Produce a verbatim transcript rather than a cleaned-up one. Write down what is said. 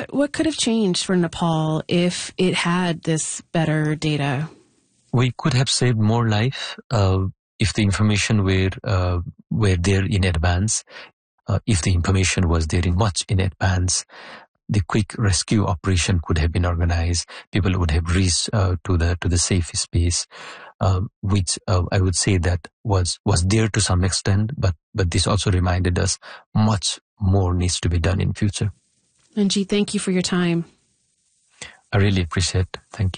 what, what could have changed for Nepal if it had this better data? We could have saved more life uh, if the information were uh, were there in advance. Uh, if the information was there in much in advance, the quick rescue operation could have been organized. People would have reached uh, to the to the safe space, uh, which uh, I would say that was was there to some extent. But but this also reminded us much more needs to be done in future. Manjeet, thank you for your time. I really appreciate it. Thank you.